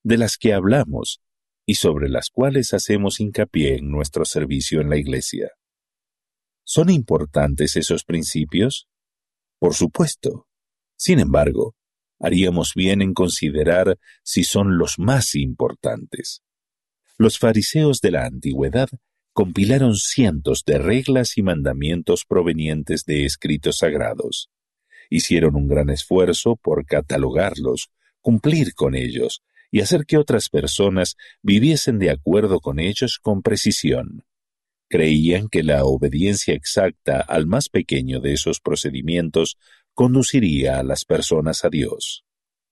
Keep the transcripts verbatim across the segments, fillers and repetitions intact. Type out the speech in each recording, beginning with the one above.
de las que hablamos y sobre las cuales hacemos hincapié en nuestro servicio en la Iglesia. ¿Son importantes esos principios? Por supuesto. Sin embargo, haríamos bien en considerar si son los más importantes. Los fariseos de la antigüedad compilaron cientos de reglas y mandamientos provenientes de escritos sagrados. Hicieron un gran esfuerzo por catalogarlos, cumplir con ellos y hacer que otras personas viviesen de acuerdo con ellos con precisión. Creían que la obediencia exacta al más pequeño de esos procedimientos conduciría a las personas a Dios.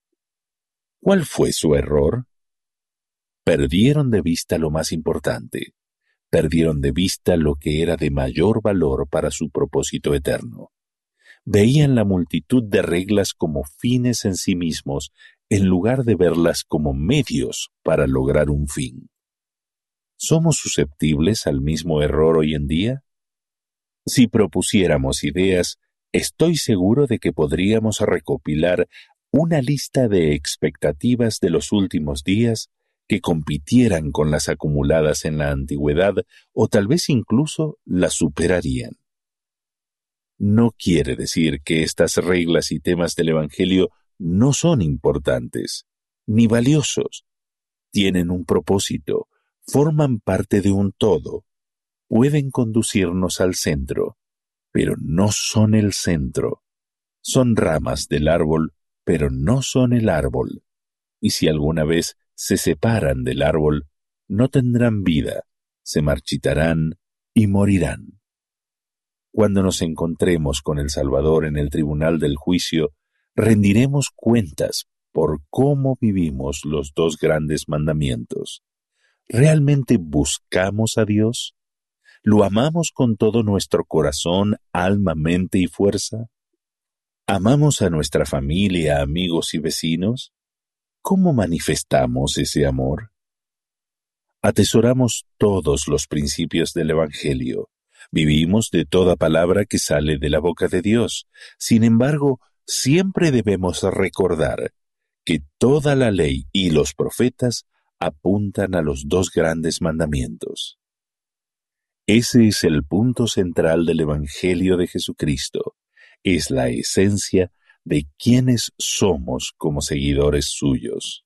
¿Cuál fue su error? Perdieron de vista lo más importante. Perdieron de vista lo que era de mayor valor para su propósito eterno. Veían la multitud de reglas como fines en sí mismos, en lugar de verlas como medios para lograr un fin. ¿Somos susceptibles al mismo error hoy en día? Si propusiéramos ideas, estoy seguro de que podríamos recopilar una lista de expectativas de los últimos días que compitieran con las acumuladas en la antigüedad o tal vez incluso las superarían. No quiere decir que estas reglas y temas del Evangelio no son importantes, ni valiosos. Tienen un propósito, forman parte de un todo, pueden conducirnos al centro, pero no son el centro. Son ramas del árbol, pero no son el árbol. Y si alguna vez se separan del árbol, no tendrán vida, se marchitarán y morirán. Cuando nos encontremos con el Salvador en el tribunal del juicio, rendiremos cuentas por cómo vivimos los dos grandes mandamientos. ¿Realmente buscamos a Dios? ¿Lo amamos con todo nuestro corazón, alma, mente y fuerza? ¿Amamos a nuestra familia, amigos y vecinos? ¿Cómo manifestamos ese amor? Atesoramos todos los principios del Evangelio. Vivimos de toda palabra que sale de la boca de Dios. Sin embargo, siempre debemos recordar que toda la ley y los profetas apuntan a los dos grandes mandamientos. Ese es el punto central del Evangelio de Jesucristo. Es la esencia de quiénes somos como seguidores suyos.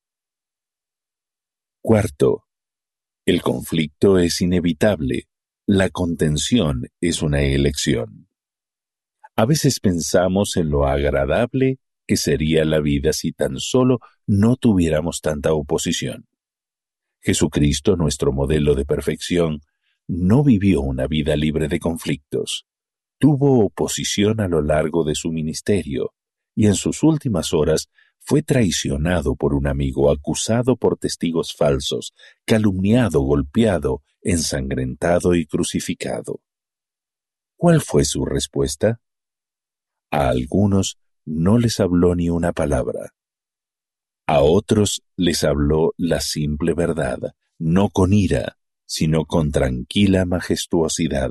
Cuarto, el conflicto es inevitable. La contención es una elección. A veces pensamos en lo agradable que sería la vida si tan solo no tuviéramos tanta oposición. Jesucristo, nuestro modelo de perfección, no vivió una vida libre de conflictos. Tuvo oposición a lo largo de su ministerio y en sus últimas horas fue traicionado por un amigo, acusado por testigos falsos, calumniado, golpeado, ensangrentado y crucificado. ¿Cuál fue su respuesta? A algunos no les habló ni una palabra. A otros les habló la simple verdad, no con ira, sino con tranquila majestuosidad.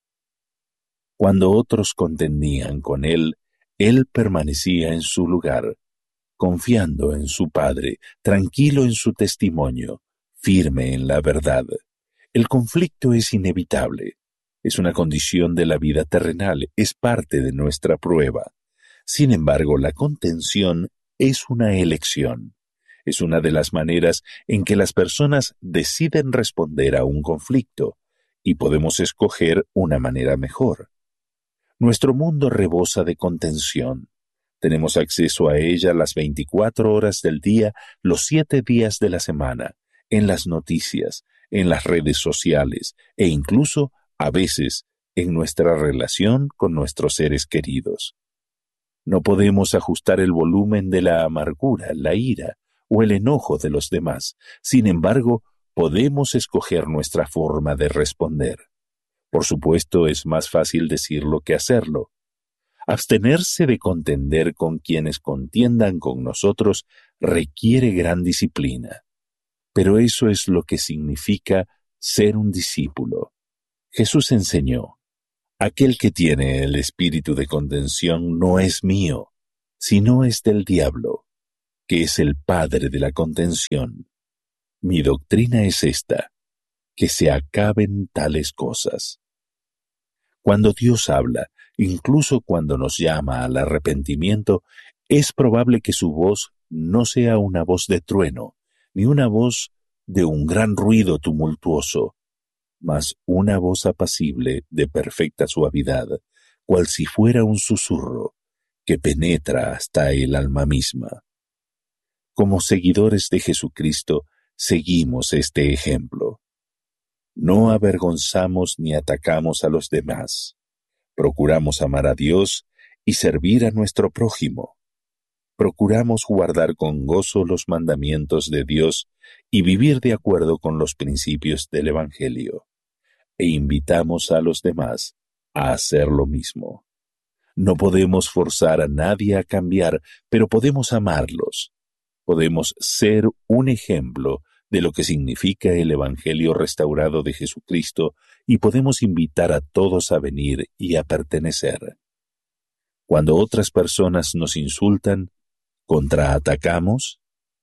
Cuando otros contendían con él, él permanecía en su lugar, confiando en su Padre, tranquilo en su testimonio, firme en la verdad. El conflicto es inevitable, es una condición de la vida terrenal, es parte de nuestra prueba. Sin embargo, la contención es una elección. Es una de las maneras en que las personas deciden responder a un conflicto, y podemos escoger una manera mejor. Nuestro mundo rebosa de contención. Tenemos acceso a ella las veinticuatro horas del día, los siete días de la semana, en las noticias, en las redes sociales e incluso, a veces, en nuestra relación con nuestros seres queridos. No podemos ajustar el volumen de la amargura, la ira o el enojo de los demás. Sin embargo, podemos escoger nuestra forma de responder. Por supuesto, es más fácil decirlo que hacerlo. Abstenerse de contender con quienes contiendan con nosotros requiere gran disciplina. Pero eso es lo que significa ser un discípulo. Jesús enseñó: aquel que tiene el espíritu de contención no es mío, sino es del diablo, que es el padre de la contención. Mi doctrina es esta, que se acaben tales cosas. Cuando Dios habla, incluso cuando nos llama al arrepentimiento, es probable que su voz no sea una voz de trueno, ni una voz de un gran ruido tumultuoso, mas una voz apacible de perfecta suavidad, cual si fuera un susurro que penetra hasta el alma misma. Como seguidores de Jesucristo, seguimos este ejemplo. No avergonzamos ni atacamos a los demás. Procuramos amar a Dios y servir a nuestro prójimo. Procuramos guardar con gozo los mandamientos de Dios y vivir de acuerdo con los principios del Evangelio. E invitamos a los demás a hacer lo mismo. No podemos forzar a nadie a cambiar, pero podemos amarlos. Podemos ser un ejemplo de lo que significa el Evangelio restaurado de Jesucristo y podemos invitar a todos a venir y a pertenecer. Cuando otras personas nos insultan, ¿contraatacamos?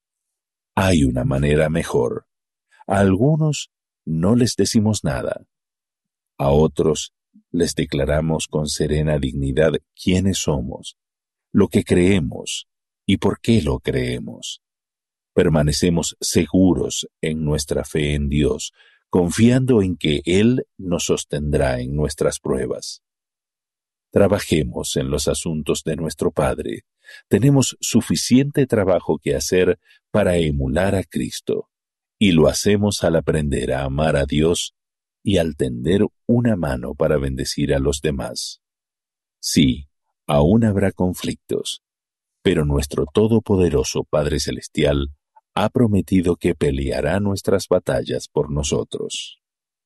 Hay una manera mejor. A algunos no les decimos nada. A otros les declaramos con serena dignidad quiénes somos, lo que creemos y por qué lo creemos. Permanecemos seguros en nuestra fe en Dios, confiando en que Él nos sostendrá en nuestras pruebas. Trabajemos en los asuntos de nuestro Padre. Tenemos suficiente trabajo que hacer para emular a Cristo, y lo hacemos al aprender a amar a Dios y al tender una mano para bendecir a los demás. Sí, aún habrá conflictos, pero nuestro todopoderoso Padre Celestial ha prometido que peleará nuestras batallas por nosotros.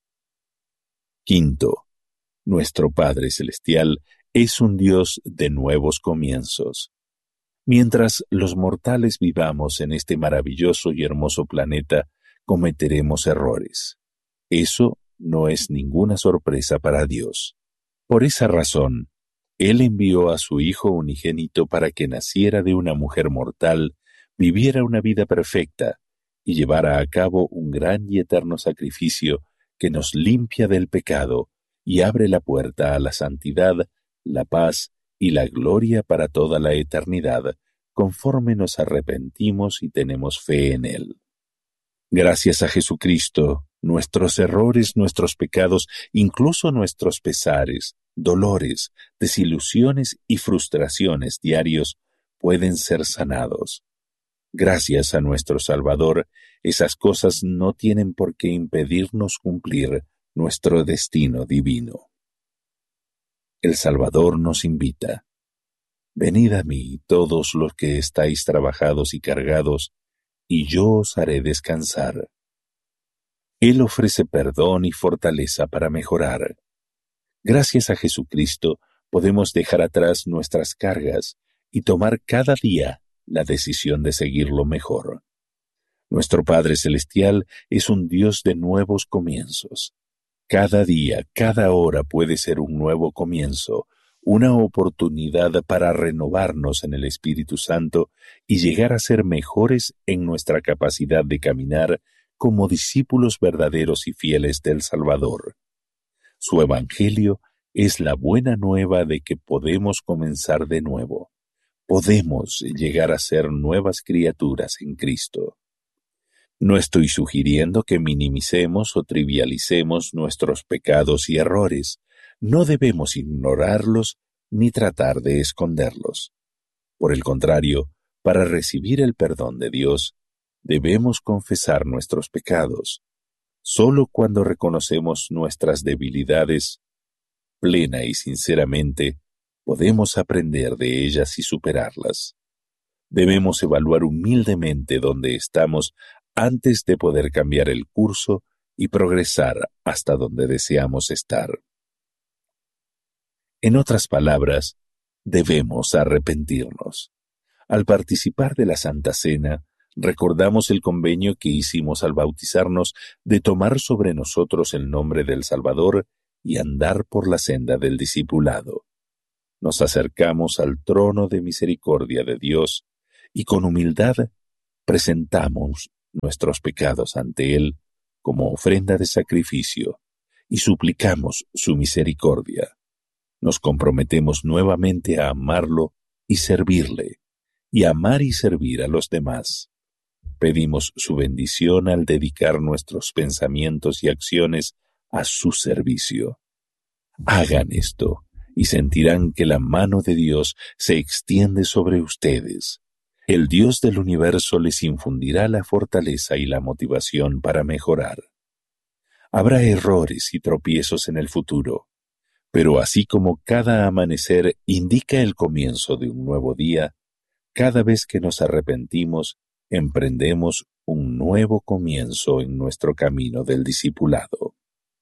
Quinto, nuestro Padre Celestial es un Dios de nuevos comienzos. Mientras los mortales vivamos en este maravilloso y hermoso planeta, cometeremos errores. Eso no es ninguna sorpresa para Dios. Por esa razón, Él envió a su Hijo unigénito para que naciera de una mujer mortal, viviera una vida perfecta y llevara a cabo un gran y eterno sacrificio que nos limpia del pecado y abre la puerta a la santidad, la paz y la gloria para toda la eternidad, conforme nos arrepentimos y tenemos fe en Él. Gracias a Jesucristo, nuestros errores, nuestros pecados, incluso nuestros pesares, dolores, desilusiones y frustraciones diarios pueden ser sanados. Gracias a nuestro Salvador, esas cosas no tienen por qué impedirnos cumplir nuestro destino divino. El Salvador nos invita. Venid a mí todos los que estáis trabajados y cargados, y yo os haré descansar. Él ofrece perdón y fortaleza para mejorar. Gracias a Jesucristo podemos dejar atrás nuestras cargas y tomar cada día la decisión de seguirlo mejor. Nuestro Padre Celestial es un Dios de nuevos comienzos. Cada día, cada hora puede ser un nuevo comienzo, una oportunidad para renovarnos en el Espíritu Santo y llegar a ser mejores en nuestra capacidad de caminar como discípulos verdaderos y fieles del Salvador. Su Evangelio es la buena nueva de que podemos comenzar de nuevo. Podemos llegar a ser nuevas criaturas en Cristo. No estoy sugiriendo que minimicemos o trivialicemos nuestros pecados y errores. No debemos ignorarlos ni tratar de esconderlos. Por el contrario, para recibir el perdón de Dios, debemos confesar nuestros pecados. Solo cuando reconocemos nuestras debilidades, plena y sinceramente, podemos aprender de ellas y superarlas. Debemos evaluar humildemente dónde estamos antes de poder cambiar el curso y progresar hasta donde deseamos estar. En otras palabras, debemos arrepentirnos. Al participar de la Santa Cena, recordamos el convenio que hicimos al bautizarnos de tomar sobre nosotros el nombre del Salvador y andar por la senda del discipulado. Nos acercamos al trono de misericordia de Dios y con humildad presentamos nuestros pecados ante Él como ofrenda de sacrificio y suplicamos su misericordia. Nos comprometemos nuevamente a amarlo y servirle, y amar y servir a los demás. Pedimos su bendición al dedicar nuestros pensamientos y acciones a su servicio. Hagan esto y sentirán que la mano de Dios se extiende sobre ustedes. El Dios del universo les infundirá la fortaleza y la motivación para mejorar. Habrá errores y tropiezos en el futuro, pero así como cada amanecer indica el comienzo de un nuevo día, cada vez que nos arrepentimos, emprendemos un nuevo comienzo en nuestro camino del discipulado.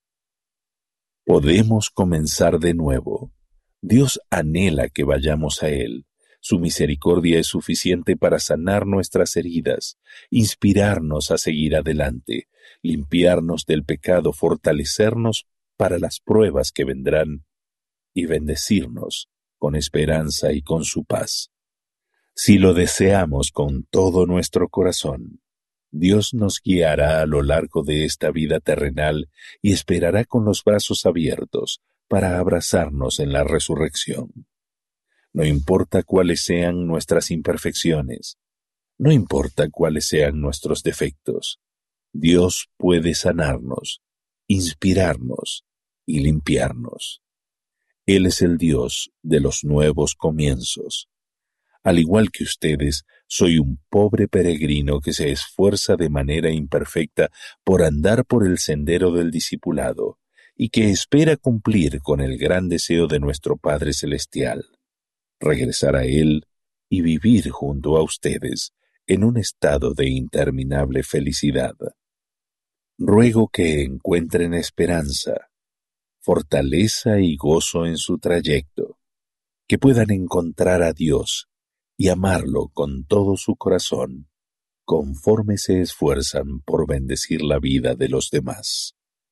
Podemos comenzar de nuevo. Dios anhela que vayamos a Él. Su misericordia es suficiente para sanar nuestras heridas, inspirarnos a seguir adelante, limpiarnos del pecado, fortalecernos para las pruebas que vendrán y bendecirnos con esperanza y con su paz. Si lo deseamos con todo nuestro corazón, Dios nos guiará a lo largo de esta vida terrenal y esperará con los brazos abiertos para abrazarnos en la resurrección. No importa cuáles sean nuestras imperfecciones, no importa cuáles sean nuestros defectos, Dios puede sanarnos, inspirarnos y limpiarnos. Él es el Dios de los nuevos comienzos. Al igual que ustedes, soy un pobre peregrino que se esfuerza de manera imperfecta por andar por el sendero del discipulado y que espera cumplir con el gran deseo de nuestro Padre Celestial, regresar a Él y vivir junto a ustedes en un estado de interminable felicidad. Ruego que encuentren esperanza, fortaleza y gozo en su trayecto, que puedan encontrar a Dios y amarlo con todo su corazón, conforme se esfuerzan por bendecir la vida de los demás.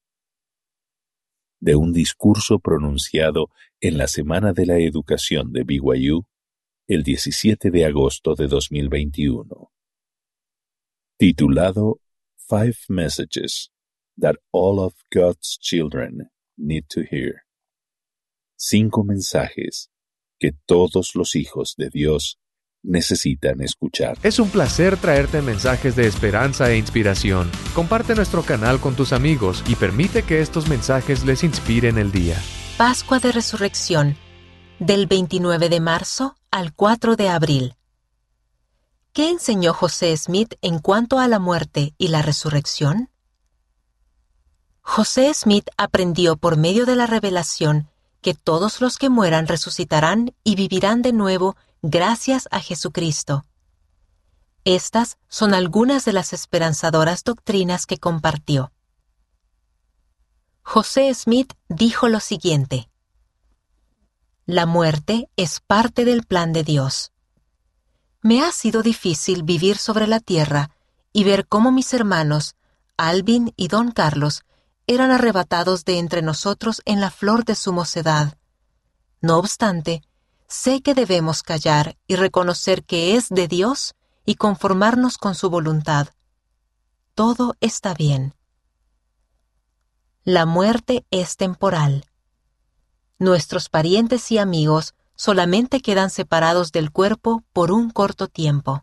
De un discurso pronunciado en la Semana de la Educación de B Y U, el diecisiete de agosto de dos mil veintiuno. Titulado Five Messages That All of God's Children Need to Hear. Cinco mensajes que todos los hijos de Dios necesitan escuchar. Es un placer traerte mensajes de esperanza e inspiración. Comparte nuestro canal con tus amigos y permite que estos mensajes les inspiren el día. Pascua de Resurrección, del veintinueve de marzo al cuatro de abril. ¿Qué enseñó José Smith en cuanto a la muerte y la resurrección? José Smith aprendió por medio de la revelación que todos los que mueran resucitarán y vivirán de nuevo gracias a Jesucristo. Estas son algunas de las esperanzadoras doctrinas que compartió. José Smith dijo lo siguiente: la muerte es parte del plan de Dios. Me ha sido difícil vivir sobre la tierra y ver cómo mis hermanos, Alvin y Don Carlos, eran arrebatados de entre nosotros en la flor de su mocedad. No obstante, sé que debemos callar y reconocer que es de Dios y conformarnos con su voluntad. Todo está bien. La muerte es temporal. Nuestros parientes y amigos solamente quedan separados del cuerpo por un corto tiempo.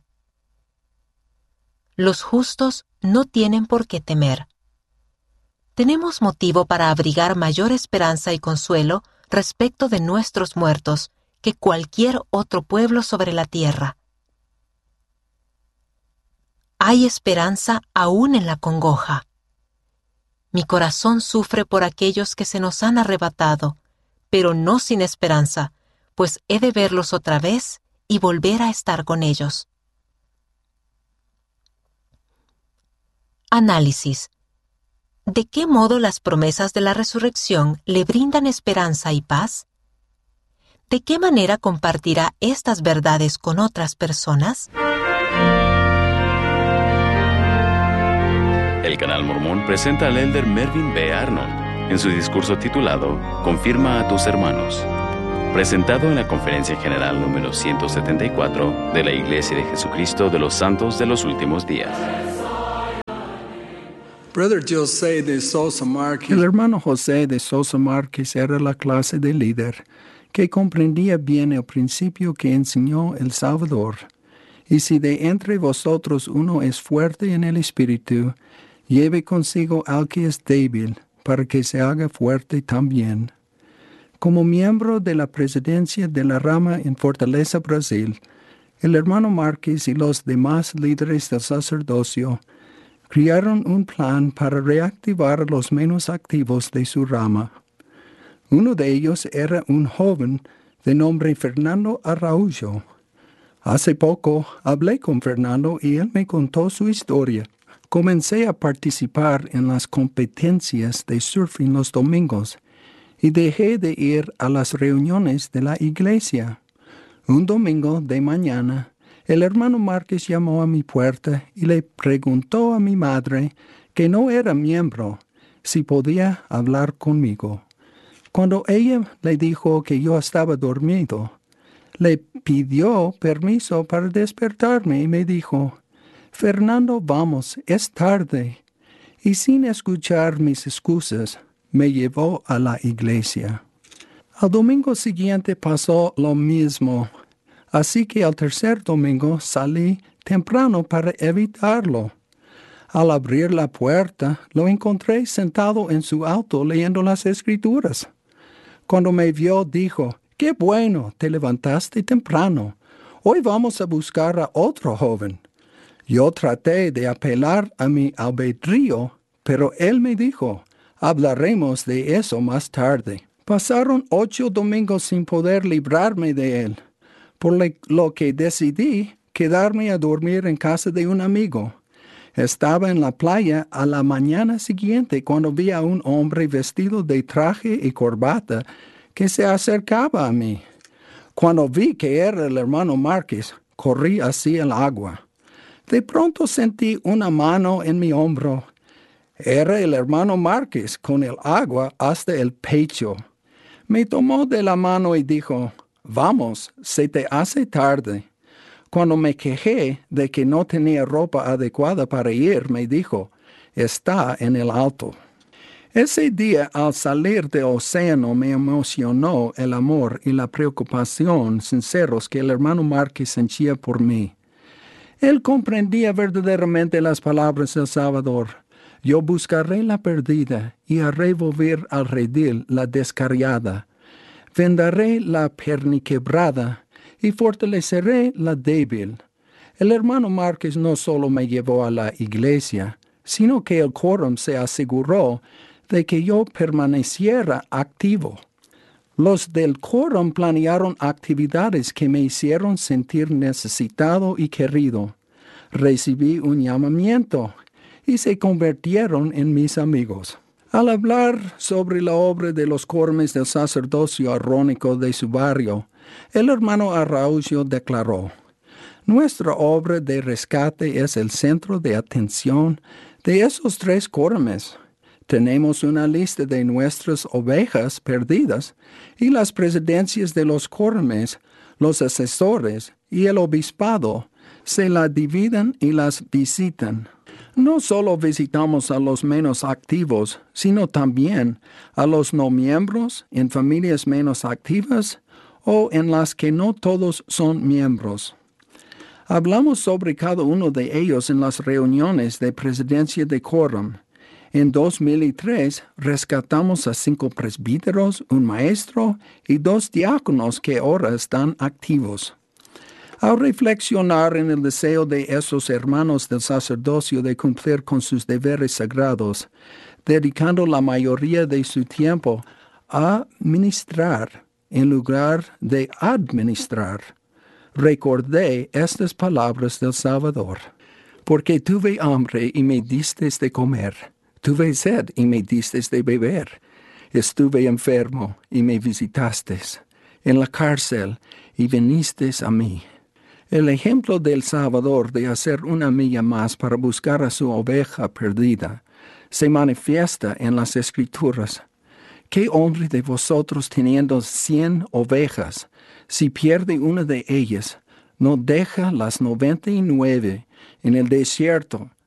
Los justos no tienen por qué temer. Tenemos motivo para abrigar mayor esperanza y consuelo respecto de nuestros muertos que cualquier otro pueblo sobre la tierra. Hay esperanza aún en la congoja. Mi corazón sufre por aquellos que se nos han arrebatado, pero no sin esperanza, pues he de verlos otra vez y volver a estar con ellos. Análisis. ¿De qué modo las promesas de la resurrección le brindan esperanza y paz? ¿De qué manera compartirá estas verdades con otras personas? El Canal Mormón presenta al elder Mervyn B. Arnold en su discurso titulado Confirma a tus hermanos, presentado en la Conferencia General número ciento setenta y cuatro de la Iglesia de Jesucristo de los Santos de los Últimos Días. Brother José de Sosa Márquez. El hermano José de Sosa Márquez era la clase de líder que comprendía bien el principio que enseñó el Salvador. Y si de entre vosotros uno es fuerte en el espíritu, lleve consigo al que es débil, para que se haga fuerte también. Como miembro de la presidencia de la rama en Fortaleza, Brasil, el hermano Márquez y los demás líderes del sacerdocio crearon un plan para reactivar a los menos activos de su rama. Uno de ellos era un joven de nombre Fernando Araújo. Hace poco hablé con Fernando y él me contó su historia. Comencé a participar en las competencias de surfing los domingos y dejé de ir a las reuniones de la iglesia. Un domingo de mañana, el hermano Márquez llamó a mi puerta y le preguntó a mi madre, que no era miembro, si podía hablar conmigo. Cuando ella le dijo que yo estaba dormido, le pidió permiso para despertarme y me dijo, «Fernando, vamos, es tarde». Y sin escuchar mis excusas, me llevó a la iglesia. Al domingo siguiente pasó lo mismo, así que al tercer domingo salí temprano para evitarlo. Al abrir la puerta, lo encontré sentado en su auto leyendo las Escrituras. Cuando me vio, dijo, «Qué bueno, te levantaste temprano. Hoy vamos a buscar a otro joven». Yo traté de apelar a mi albedrío, pero él me dijo, «Hablaremos de eso más tarde». Pasaron ocho domingos sin poder librarme de él, por lo que decidí quedarme a dormir en casa de un amigo. Estaba en la playa a la mañana siguiente cuando vi a un hombre vestido de traje y corbata que se acercaba a mí. Cuando vi que era el hermano Márquez, corrí hacia el agua. De pronto sentí una mano en mi hombro. Era el hermano Márquez con el agua hasta el pecho. Me tomó de la mano y dijo, «Vamos, se te hace tarde». Cuando me quejé de que no tenía ropa adecuada para ir, me dijo, «Está en el auto». Ese día, al salir del océano, me emocionó el amor y la preocupación sinceros que el hermano Márquez sentía por mí. Él comprendía verdaderamente las palabras del Salvador. Yo buscaré la perdida y haré volver al redil la descarriada. Vendaré la perniquebrada y fortaleceré la débil. El hermano Márquez no solo me llevó a la iglesia, sino que el quórum se aseguró de que yo permaneciera activo. Los del quórum planearon actividades que me hicieron sentir necesitado y querido. Recibí un llamamiento y se convirtieron en mis amigos. Al hablar sobre la obra de los quórumes del sacerdocio arónico de su barrio, el hermano Araújo declaró, «Nuestra obra de rescate es el centro de atención de esos tres quórumes. Tenemos una lista de nuestras ovejas perdidas y las presidencias de los quórumes, los asesores y el obispado se la dividen y las visitan. No solo visitamos a los menos activos, sino también a los no miembros en familias menos activas o en las que no todos son miembros. Hablamos sobre cada uno de ellos en las reuniones de presidencia de quórum. En dos mil tres rescatamos a cinco presbíteros, un maestro y dos diáconos que ahora están activos. Al reflexionar en el deseo de esos hermanos del sacerdocio de cumplir con sus deberes sagrados, dedicando la mayoría de su tiempo a ministrar en lugar de administrar, recordé estas palabras del Salvador. Porque tuve hambre y me disteis de comer, tuve sed y me disteis de beber, estuve enfermo y me visitasteis, en la cárcel y vinisteis a mí. El ejemplo del Salvador de hacer una milla más para buscar a su oveja perdida se manifiesta en las Escrituras. ¿Qué hombre de vosotros teniendo cien ovejas, si pierde una de ellas, no deja las noventa y nueve en el desierto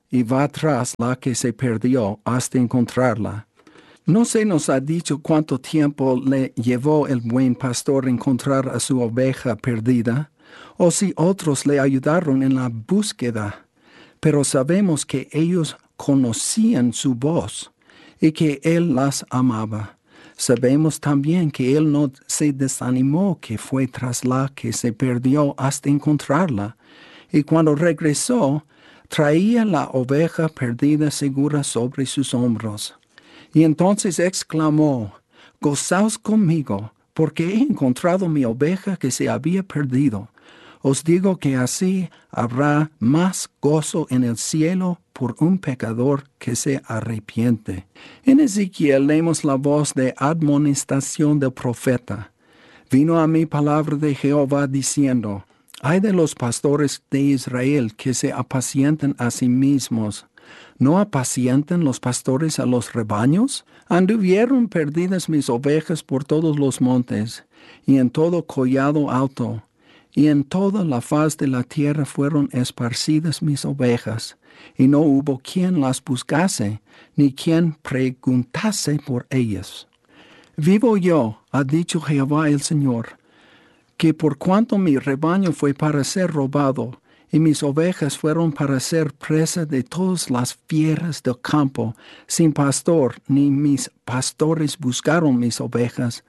y va tras la que se perdió hasta encontrarla. No se nos ha dicho cuánto tiempo le llevó el buen pastor a encontrar a su oveja perdida, o si otros le ayudaron en la búsqueda, pero sabemos que ellos conocían su voz y que él las amaba. Sabemos también que él no se desanimó, que fue tras la que se perdió hasta encontrarla, y cuando regresó, traía la oveja perdida segura sobre sus hombros. Y entonces exclamó: «Gozaos conmigo, porque he encontrado mi oveja que se había perdido. Os digo que así habrá más gozo en el cielo por un pecador que se arrepiente». En Ezequiel leemos la voz de admonestación del profeta. «Vino a mí palabra de Jehová diciendo: Ay de los pastores de Israel que se apacientan a sí mismos. ¿No apacientan los pastores a los rebaños? Anduvieron perdidas mis ovejas por todos los montes, y en todo collado alto, y en toda la faz de la tierra fueron esparcidas mis ovejas, y no hubo quien las buscase, ni quien preguntase por ellas. Vivo yo, ha dicho Jehová el Señor, que por cuanto mi rebaño fue para ser robado, y mis ovejas fueron para ser presa de todas las fieras del campo, sin pastor, ni mis pastores buscaron mis ovejas,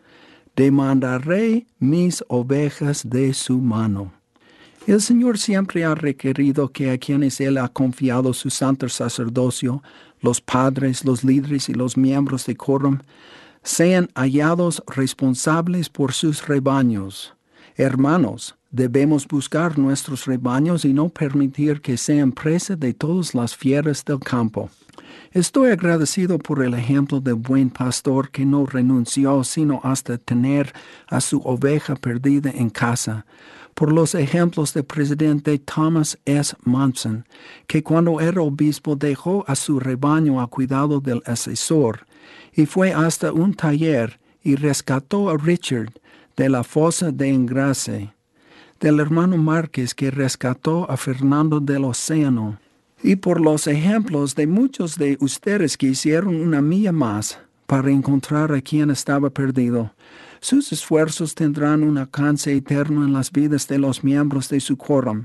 demandaré mis ovejas de su mano. El Señor siempre ha requerido que a quienes Él ha confiado su santo sacerdocio, los padres, los líderes y los miembros de quórum, sean hallados responsables por sus rebaños. Hermanos, debemos buscar nuestros rebaños y no permitir que sean presa de todas las fieras del campo. Estoy agradecido por el ejemplo del buen pastor que no renunció sino hasta tener a su oveja perdida en casa, por los ejemplos del presidente Thomas S. Monson, que cuando era obispo dejó a su rebaño a cuidado del asesor, y fue hasta un taller y rescató a Richard de la fosa de Engrase, del hermano Márquez que rescató a Fernando del Océano, y por los ejemplos de muchos de ustedes que hicieron una milla más para encontrar a quien estaba perdido. Sus esfuerzos tendrán un alcance eterno en las vidas de los miembros de su quórum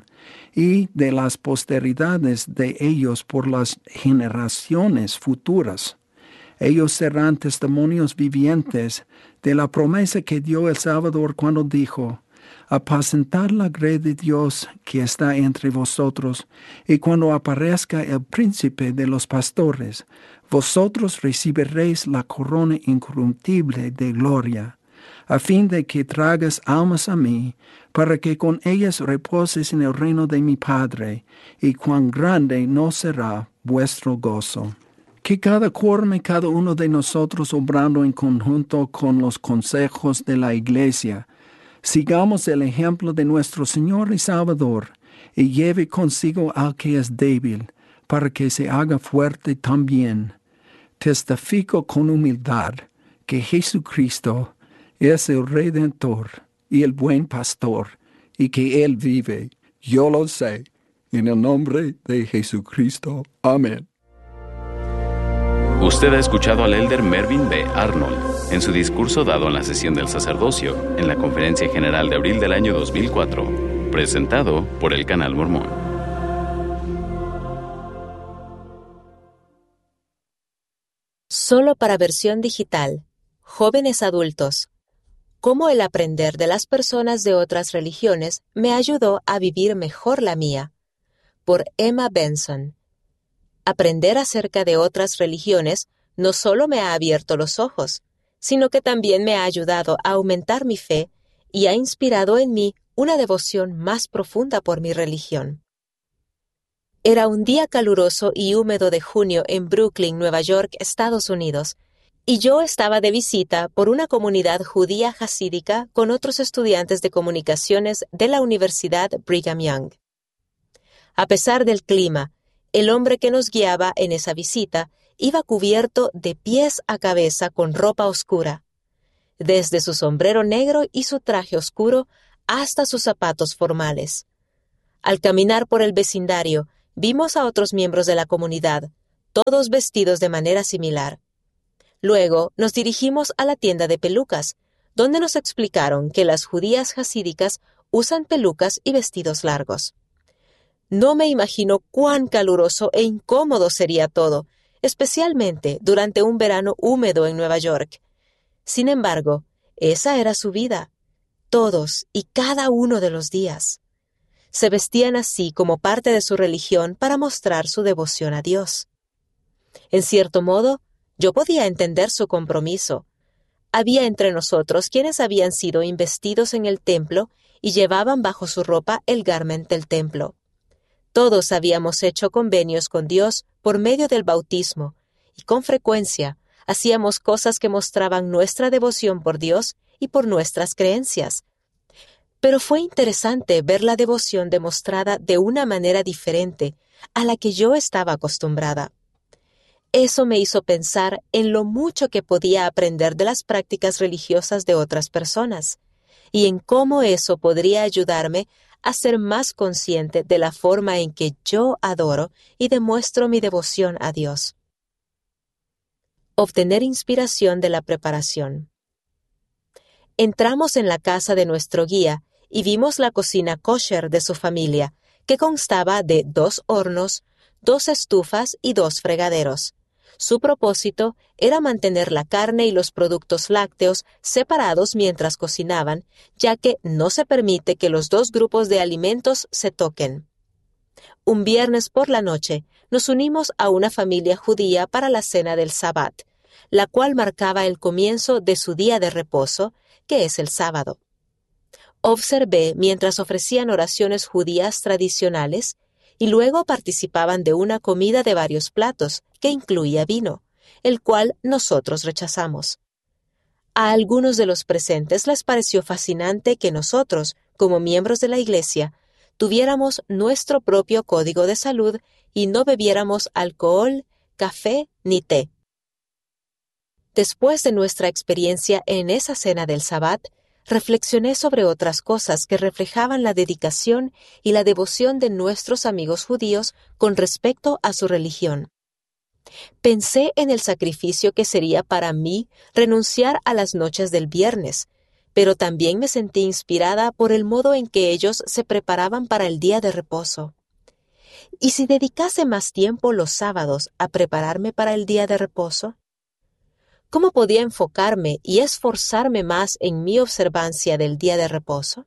y de las posteridades de ellos por las generaciones futuras. Ellos serán testimonios vivientes de la promesa que dio el Salvador cuando dijo: «Apacentad la grey de Dios que está entre vosotros, y cuando aparezca el príncipe de los pastores, vosotros recibiréis la corona incorruptible de gloria, a fin de que traigas almas a mí, para que con ellas reposes en el reino de mi Padre, y cuán grande no será vuestro gozo». Que cada quórum y cada uno de nosotros, obrando en conjunto con los consejos de la Iglesia, sigamos el ejemplo de nuestro Señor y Salvador, y lleve consigo al que es débil, para que se haga fuerte también. Testifico con humildad que Jesucristo es el Redentor y el buen pastor, y que Él vive. Yo lo sé. En el nombre de Jesucristo. Amén. Usted ha escuchado al elder Mervyn B. Arnold en su discurso dado en la sesión del sacerdocio en la Conferencia General de abril del año dos mil cuatro, presentado por el Canal Mormón. Solo para versión digital. Jóvenes adultos. Cómo el aprender de las personas de otras religiones me ayudó a vivir mejor la mía. Por Emma Benson. Aprender acerca de otras religiones no solo me ha abierto los ojos, sino que también me ha ayudado a aumentar mi fe y ha inspirado en mí una devoción más profunda por mi religión. Era un día caluroso y húmedo de junio en Brooklyn, Nueva York, Estados Unidos, y yo estaba de visita por una comunidad judía jasídica con otros estudiantes de comunicaciones de la Universidad Brigham Young. A pesar del clima, el hombre que nos guiaba en esa visita iba cubierto de pies a cabeza con ropa oscura, desde su sombrero negro y su traje oscuro hasta sus zapatos formales. Al caminar por el vecindario, vimos a otros miembros de la comunidad, todos vestidos de manera similar. Luego nos dirigimos a la tienda de pelucas, donde nos explicaron que las judías hasídicas usan pelucas y vestidos largos. No me imagino cuán caluroso e incómodo sería todo, especialmente durante un verano húmedo en Nueva York. Sin embargo, esa era su vida, todos y cada uno de los días. Se vestían así como parte de su religión para mostrar su devoción a Dios. En cierto modo, yo podía entender su compromiso. Había entre nosotros quienes habían sido investidos en el templo y llevaban bajo su ropa el garment del templo. Todos habíamos hecho convenios con Dios por medio del bautismo, y con frecuencia hacíamos cosas que mostraban nuestra devoción por Dios y por nuestras creencias. Pero fue interesante ver la devoción demostrada de una manera diferente a la que yo estaba acostumbrada. Eso me hizo pensar en lo mucho que podía aprender de las prácticas religiosas de otras personas, y en cómo eso podría ayudarme a ser más consciente de la forma en que yo adoro y demuestro mi devoción a Dios. Obtener inspiración de la preparación. Entramos en la casa de nuestro guía y vimos la cocina kosher de su familia, que constaba de dos hornos, dos estufas y dos fregaderos. Su propósito era mantener la carne y los productos lácteos separados mientras cocinaban, ya que no se permite que los dos grupos de alimentos se toquen. Un viernes por la noche nos unimos a una familia judía para la cena del Sabbat, la cual marcaba el comienzo de su día de reposo, que es el sábado. Observé mientras ofrecían oraciones judías tradicionales y luego participaban de una comida de varios platos que incluía vino, el cual nosotros rechazamos. A algunos de los presentes les pareció fascinante que nosotros, como miembros de la Iglesia, tuviéramos nuestro propio código de salud y no bebiéramos alcohol, café ni té. Después de nuestra experiencia en esa cena del Sabbat, reflexioné sobre otras cosas que reflejaban la dedicación y la devoción de nuestros amigos judíos con respecto a su religión. Pensé en el sacrificio que sería para mí renunciar a las noches del viernes, pero también me sentí inspirada por el modo en que ellos se preparaban para el día de reposo. ¿Y si dedicase más tiempo los sábados a prepararme para el día de reposo? ¿Cómo podía enfocarme y esforzarme más en mi observancia del día de reposo?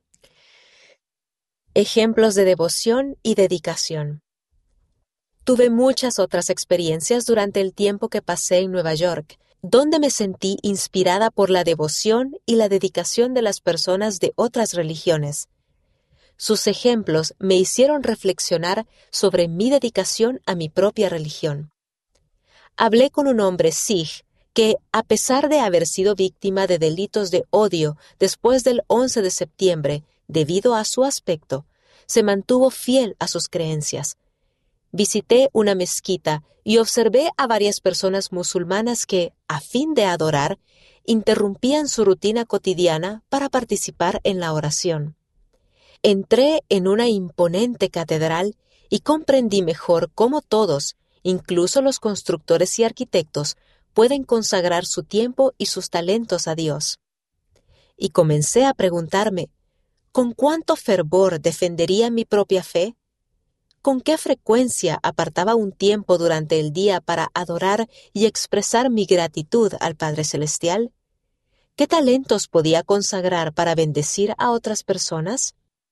Ejemplos de devoción y dedicación. Tuve muchas otras experiencias durante el tiempo que pasé en Nueva York, donde me sentí inspirada por la devoción y la dedicación de las personas de otras religiones. Sus ejemplos me hicieron reflexionar sobre mi dedicación a mi propia religión. Hablé con un hombre Sikh que, a pesar de haber sido víctima de delitos de odio después del once de septiembre, debido a su aspecto, se mantuvo fiel a sus creencias. Visité una mezquita y observé a varias personas musulmanas que, a fin de adorar, interrumpían su rutina cotidiana para participar en la oración. Entré en una imponente catedral y comprendí mejor cómo todos, incluso los constructores y arquitectos, pueden consagrar su tiempo y sus talentos a Dios. Y comencé a preguntarme, ¿con cuánto fervor defendería mi propia fe? ¿Con qué frecuencia apartaba un tiempo durante el día para adorar y expresar mi gratitud al Padre Celestial? ¿Qué talentos podía consagrar para bendecir a otras personas?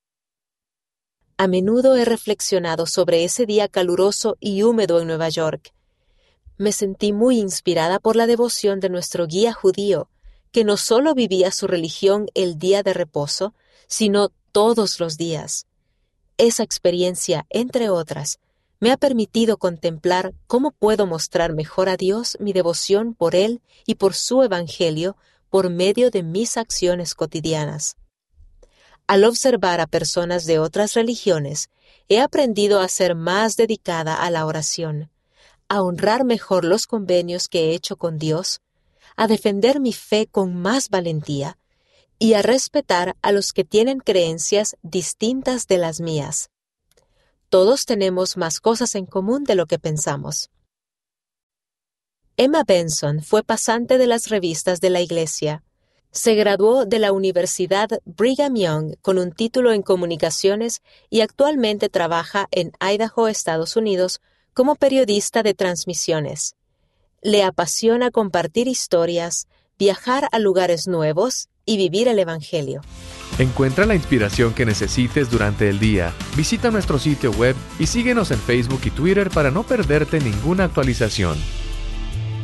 A menudo he reflexionado sobre ese día caluroso y húmedo en Nueva York. Me sentí muy inspirada por la devoción de nuestro guía judío, que no solo vivía su religión el día de reposo, sino todos los días. Esa experiencia, entre otras, me ha permitido contemplar cómo puedo mostrar mejor a Dios mi devoción por Él y por su Evangelio por medio de mis acciones cotidianas. Al observar a personas de otras religiones, he aprendido a ser más dedicada a la oración, a honrar mejor los convenios que he hecho con Dios, a defender mi fe con más valentía y a respetar a los que tienen creencias distintas de las mías. Todos tenemos más cosas en común de lo que pensamos. Emma Benson fue pasante de las revistas de la Iglesia. Se graduó de la Universidad Brigham Young con un título en comunicaciones y actualmente trabaja en Idaho, Estados Unidos, como periodista de transmisiones. Le apasiona compartir historias, viajar a lugares nuevos y vivir el Evangelio. Encuentra la inspiración que necesites durante el día. Visita nuestro sitio web y síguenos en Facebook y Twitter para no perderte ninguna actualización.